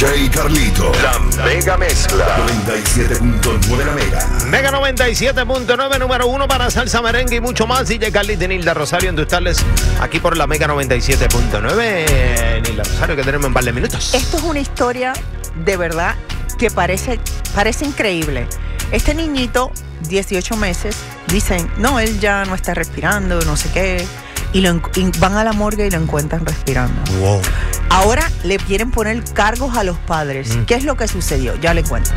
DJ Carlito. La mega mezcla. 97.9 la mega. Mega 97.9, número 1 para salsa, merengue y mucho más. DJ Carlito y Nilda Rosario industriales aquí por la Mega 97.9. Nilda Rosario, que tenemos en par de minutos. Esto es una historia de verdad que parece increíble. Este niñito, 18 meses, dicen, no, él ya no está respirando, no sé qué. Y van a la morgue y lo encuentran respirando. Wow. Ahora le quieren poner cargos a los padres. ¿Qué es lo que sucedió? Ya le cuento.